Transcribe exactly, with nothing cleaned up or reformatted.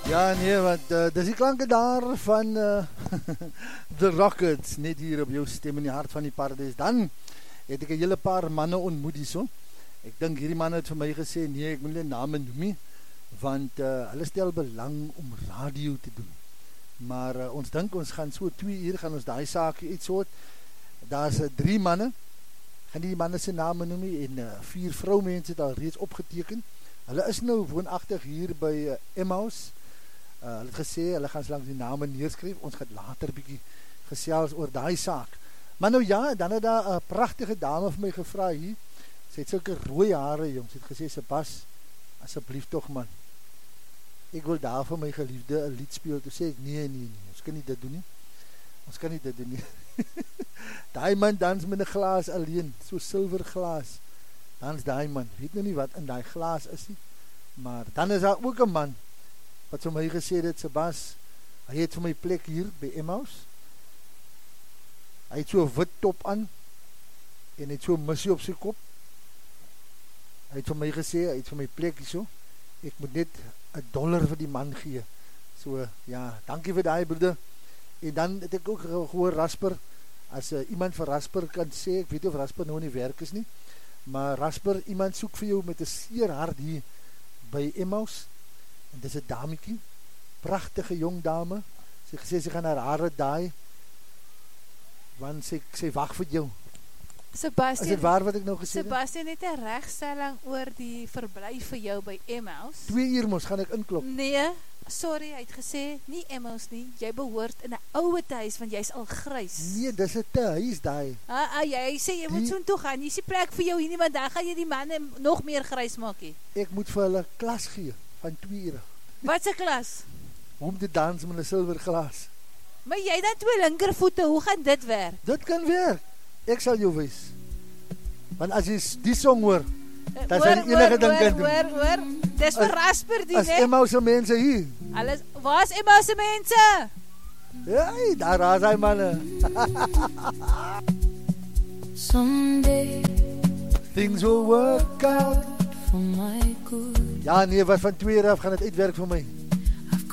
Ja, nee, want uh, dis die klanke daar van uh, The Rockets, net hier op jou stem in die hart van die paradijs. Dan het ek 'n hele paar manne ontmoet hierso. Ek dink hierdie man het vir my gesê, nee, ek moet nie name noem nie, want uh, hulle stel belang om radio te doen. Maar uh, ons dink, ons gaan so twee uur, gaan ons daai saakie iets soort. Daar is uh, drie manne, gaan die manne sy name noem nie, en uh, vier vroumense het al reeds opgeteken. Hulle is nou woonagtig hier by uh, Emmaus. Uh, hulle het gesê, hulle gaan so langs die name neerskryf, ons gaat later bykie gesels oor daai saak. Maar nou ja, dan het daar 'n pragtige dame vir my gevra hier, sy het sulke rooi hare, jong, sy het gesê, Sebas, asseblief toch man, ek wil daar vir my geliefde 'n lied speel, toe sê ek, nee, nee, nee, ons kan nie dit doen nie, ons kan nie dit doen nie, daai man dans met 'n glaas alleen, so silver glaas, dans daai man, weet nou nie wat in daai glaas is nie, maar dan is daar ook 'n man, wat vir my gesê het, Sebas, hy het vir my plek hier by Emmaus, hy het so 'n wit top aan, en hy het so 'n missie op sy kop, hy het vir my gesê, hy het vir my plek hier so, ek moet net 'n dollar vir die man gee, so, ja, dankie vir die broeder, en dan het ek ook gehoor Rasper, as uh, iemand vir Rasper kan sê, ek weet nie of Rasper nou nie werk is nie, maar Rasper, iemand soek vir jou met 'n seer hart hier, by Emmaus, en dis 'n dametjie, pragtige jong dame, sy gesê sy gaan haar hare daai, want sy, sy wag vir jou. Sebastian, is dit waar wat ek nou gesê het? Sebastian het 'n regstelling oor die verblyf vir jou by Emmaus. Twee uur mos gaan ek inklop. Nee, sorry, hy het gesê, nie Emmaus nie, jy behoort in 'n ouer huis, want jy's al grys. Nee, dis 'n te huis daai. Ah, ah, jy sê jy die, moet so toe gaan, jy is die plek vir jou hier nie, want dan gaan jy die manne nog meer grys maak hier. Ek moet vir hulle klas gee, van twee ure. Wat 'n klas? Hoe om te dans met 'n silwer glas. Maar jy dan twee linkervoete, hoe gaan dit werk? Dit kan werk. Ek sal jou wys. Want as jy die song hoor, dan sal jy enige ding kan doen. Hoor, hoor, hoor. Dis vir Rasper die, as ne? As Emmaus se mense hier. Alles, waar is Emmaus se mense? Hey, daar is hy manne. Someday things will work out for my good. Ja nee, wat van twee uur af gaan dit uitwerk vir my.